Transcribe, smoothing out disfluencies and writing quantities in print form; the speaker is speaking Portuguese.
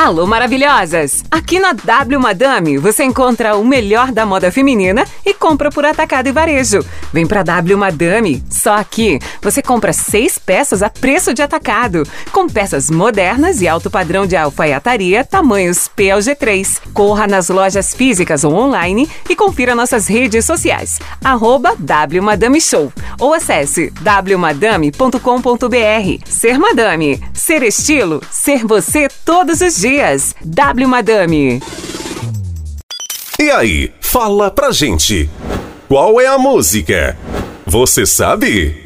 Alô, maravilhosas! Aqui na W Madame você encontra o melhor da moda feminina e compra por atacado e varejo. Vem pra W Madame, só aqui você compra 6 peças a preço de atacado, com peças modernas e alto padrão de alfaiataria, tamanhos P ao G3. Corra nas lojas físicas ou online e confira nossas redes sociais, @W Madame Show, ou acesse wmadame.com.br. Ser Madame, ser estilo, ser você todos os dias. W Madame. E aí, fala pra gente. Qual é a música? Você sabe?